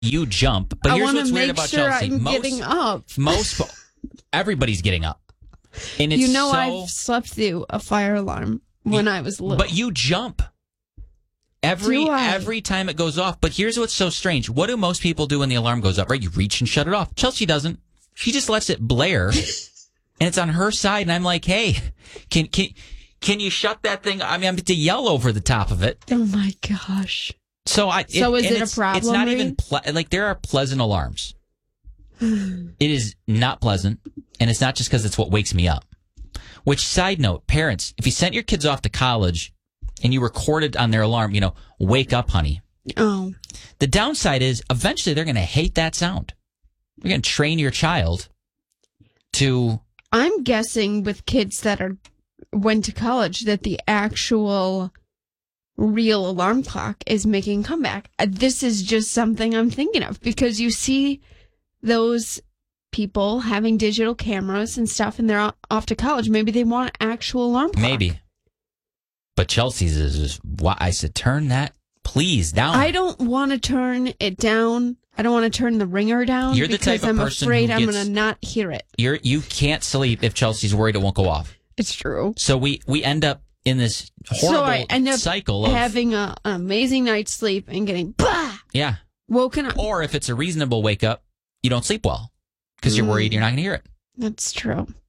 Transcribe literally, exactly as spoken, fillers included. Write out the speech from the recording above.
you jump. But I here's want what's to weird make about sure Chelsea. I'm most, getting up. Most, everybody's getting up. And it's you know, so, I've slept through a fire alarm when I was little. But you jump. Every Do I? every time it goes off. But here's what's so strange. What do most people do when the alarm goes up, right? You reach and shut it off. Chelsea doesn't. She just lets it blare. And it's on her side. And I'm like, hey, can can can you shut that thing? I mean, I'm to yell over the top of it. Oh, my gosh. So I. So is and it a it's, problem, It's not Reed? even, ple- like, there are pleasant alarms. It is not pleasant. And it's not just because it's what wakes me up. Which, side note, parents, if you sent your kids off to college and you recorded on their alarm, you know, wake up, honey. Oh. The downside is eventually they're going to hate that sound. You're going to train your child to. I'm guessing with kids that are went to college that the actual real alarm clock is making a comeback. Uh, This is just something I'm thinking of because you see those people having digital cameras and stuff and they're o- off to college. Maybe they want an actual alarm clock. Maybe. But Chelsea's is, is why I said, turn that, please, down. I don't want to turn it down. I don't want to turn the ringer down You're the because type of I'm person afraid who I'm gets- going to not hear it. You're, you can't sleep if Chelsea's worried it won't go off. It's true. So we, we end up in this horrible so I end up cycle of. having a, an amazing night's sleep and getting bah, Yeah. woken up. Or if it's a reasonable wake up, you don't sleep well because you're Mm. worried you're not going to hear it. That's true.